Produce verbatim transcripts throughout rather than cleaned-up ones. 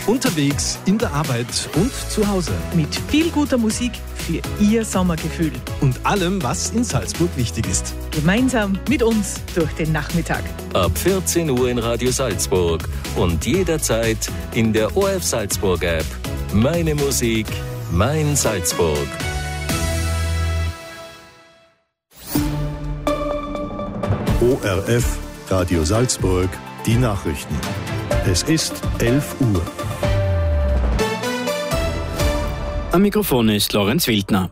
Unterwegs, in der Arbeit und zu Hause. Mit viel guter Musik für Ihr Sommergefühl. Und allem, was in Salzburg wichtig ist. Gemeinsam mit uns durch den Nachmittag. Ab vierzehn Uhr in Radio Salzburg und jederzeit in der O R F Salzburg App. Meine Musik, mein Salzburg. O R F Radio Salzburg, die Nachrichten. Es ist elf Uhr. Am Mikrofon ist Lorenz Wildner.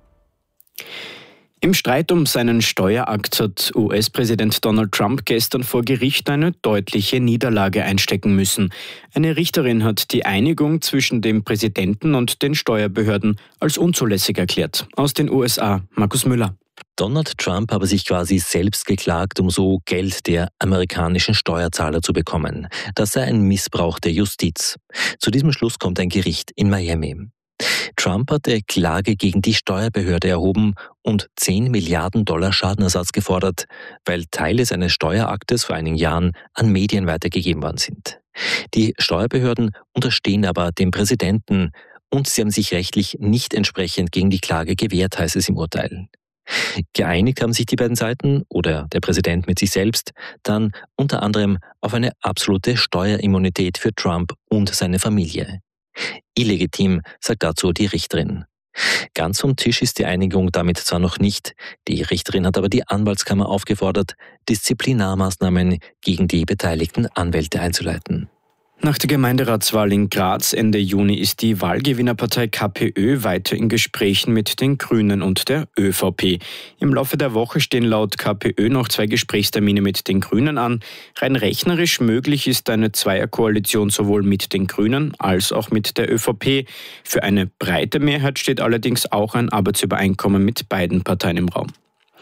Im Streit um seinen Steuerakt hat U S-Präsident Donald Trump gestern vor Gericht eine deutliche Niederlage einstecken müssen. Eine Richterin hat die Einigung zwischen dem Präsidenten und den Steuerbehörden als unzulässig erklärt. Aus den U S A, Markus Müller. Donald Trump habe sich quasi selbst geklagt, um so Geld der amerikanischen Steuerzahler zu bekommen. Das sei ein Missbrauch der Justiz. Zu diesem Schluss kommt ein Gericht in Miami. Trump hatte Klage gegen die Steuerbehörde erhoben und zehn Milliarden Dollar Schadenersatz gefordert, weil Teile seines Steueraktes vor einigen Jahren an Medien weitergegeben worden sind. Die Steuerbehörden unterstehen aber dem Präsidenten und sie haben sich rechtlich nicht entsprechend gegen die Klage gewehrt, heißt es im Urteil. Geeinigt haben sich die beiden Seiten oder der Präsident mit sich selbst dann unter anderem auf eine absolute Steuerimmunität für Trump und seine Familie. Illegitim, sagt dazu die Richterin. Ganz vom Tisch ist die Einigung damit zwar noch nicht, die Richterin hat aber die Anwaltskammer aufgefordert, Disziplinarmaßnahmen gegen die beteiligten Anwälte einzuleiten. Nach der Gemeinderatswahl in Graz Ende Juni ist die Wahlgewinnerpartei K P Ö weiter in Gesprächen mit den Grünen und der Ö V P. Im Laufe der Woche stehen laut K P Ö noch zwei Gesprächstermine mit den Grünen an. Rein rechnerisch möglich ist eine Zweierkoalition sowohl mit den Grünen als auch mit der Ö V P. Für eine breite Mehrheit steht allerdings auch ein Arbeitsübereinkommen mit beiden Parteien im Raum.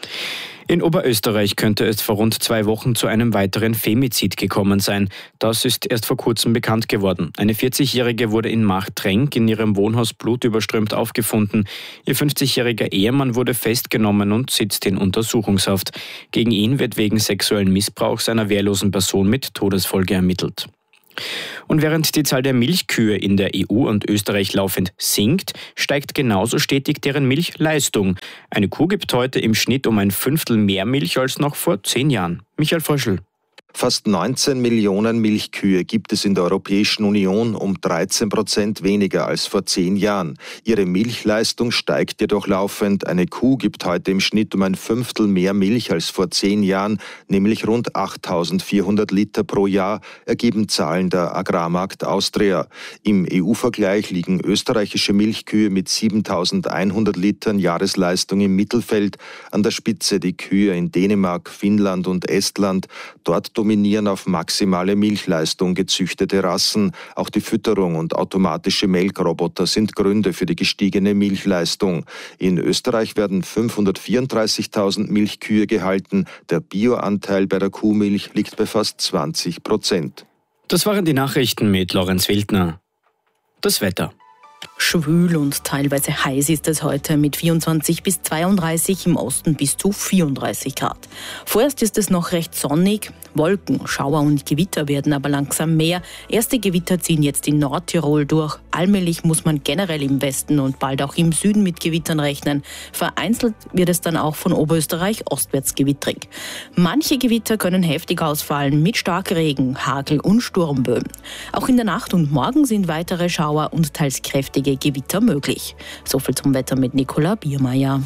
In Oberösterreich könnte es vor rund zwei Wochen zu einem weiteren Femizid gekommen sein. Das ist erst vor kurzem bekannt geworden. Eine vierzigjährige wurde in Marktrenk in ihrem Wohnhaus blutüberströmt aufgefunden. Ihr fünfzigjähriger Ehemann wurde festgenommen und sitzt in Untersuchungshaft. Gegen ihn wird wegen sexuellen Missbrauchs einer wehrlosen Person mit Todesfolge ermittelt. Und während die Zahl der Milchkühe in der E U und Österreich laufend sinkt, steigt genauso stetig deren Milchleistung. Eine Kuh gibt heute im Schnitt um ein Fünftel mehr Milch als noch vor zehn Jahren. Michael Fröschl. Fast neunzehn Millionen Milchkühe gibt es in der Europäischen Union, um dreizehn Prozent weniger als vor zehn Jahren. Ihre Milchleistung steigt jedoch laufend. Eine Kuh gibt heute im Schnitt um ein Fünftel mehr Milch als vor zehn Jahren, nämlich rund achttausendvierhundert Liter pro Jahr, ergeben Zahlen der Agrarmarkt Austria. Im E U-Vergleich liegen österreichische Milchkühe mit siebentausendeinhundert Litern Jahresleistung im Mittelfeld. An der Spitze die Kühe in Dänemark, Finnland und Estland. Dort dominieren auf maximale Milchleistung gezüchtete Rassen. Auch die Fütterung und automatische Melkroboter sind Gründe für die gestiegene Milchleistung. In Österreich werden fünfhundertvierunddreißigtausend Milchkühe gehalten. Der Bioanteil bei der Kuhmilch liegt bei fast zwanzig Prozent. Das waren die Nachrichten mit Lorenz Wildner. Das Wetter. Schwül und teilweise heiß ist es heute mit vierundzwanzig bis zweiunddreißig, im Osten bis zu vierunddreißig Grad. Vorerst ist es noch recht sonnig. Wolken, Schauer und Gewitter werden aber langsam mehr. Erste Gewitter ziehen jetzt in Nordtirol durch. Allmählich muss man generell im Westen und bald auch im Süden mit Gewittern rechnen. Vereinzelt wird es dann auch von Oberösterreich ostwärts gewittrig. Manche Gewitter können heftig ausfallen mit Starkregen, Hagel und Sturmböen. Auch in der Nacht und morgen sind weitere Schauer und teils kräftige Gewitter möglich. Soviel zum Wetter mit Nicola Biermeier.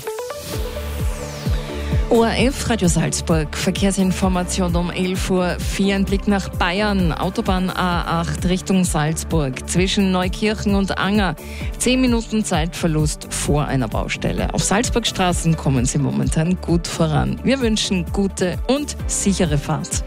O R F Radio Salzburg, Verkehrsinformation um elf Uhr vier, ein Blick nach Bayern, Autobahn A acht Richtung Salzburg, zwischen Neukirchen und Anger, zehn Minuten Zeitverlust vor einer Baustelle. Auf Salzburgstraßen kommen Sie momentan gut voran. Wir wünschen gute und sichere Fahrt.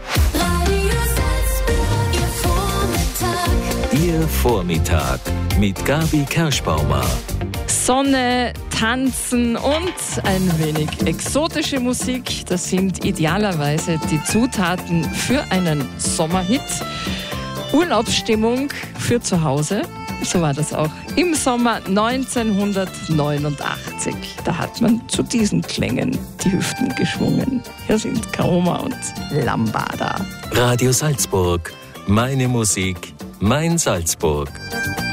Ihr Vormittag mit Gabi Kerschbaumer. Sonne, Tanzen und ein wenig exotische Musik, das sind idealerweise die Zutaten für einen Sommerhit. Urlaubsstimmung für zu Hause, so war das auch im Sommer neunzehnhundertneunundachtzig. Da hat man zu diesen Klängen die Hüften geschwungen. Hier sind Karoma und Lambada. Radio Salzburg, meine Musik, Mein Salzburg.